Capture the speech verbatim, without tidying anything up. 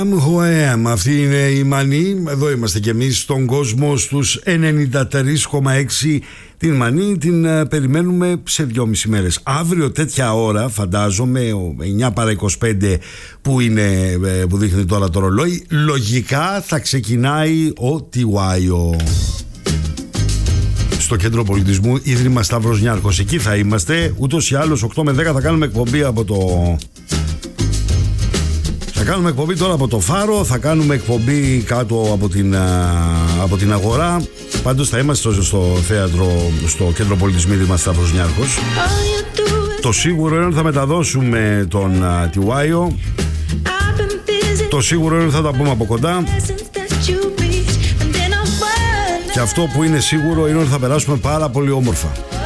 Who I am. Αυτή είναι η Μανή. Εδώ είμαστε κι εμείς στον κόσμο στους ενενήντα τρία κόμμα έξι. Την Μανή την uh, περιμένουμε σε δυόμιση μέρες. Αύριο τέτοια ώρα, φαντάζομαι, εννιά παρά είκοσι πέντε που, είναι, που δείχνει τώρα το ρολόι, λογικά θα ξεκινάει ο Τιουάιο. Στο Κέντρο Πολιτισμού Ίδρυμα Σταύρος Νιάρχος. Εκεί θα είμαστε. Ούτως ή άλλως οκτώ με δέκα θα κάνουμε εκπομπή από το... Θα κάνουμε εκπομπή τώρα από το Φάρο, θα κάνουμε εκπομπή κάτω από την, από την αγορά. Πάντως θα είμαστε στο, στο θέατρο, στο Κέντρο Πολιτισμού Ίδρυμα Σταύρος Νιάρχος. Το σίγουρο είναι ότι θα μεταδώσουμε τον Τιουάιο. Το σίγουρο είναι ότι θα τα πούμε από κοντά. Και αυτό που είναι σίγουρο είναι ότι θα περάσουμε πάρα πολύ όμορφα.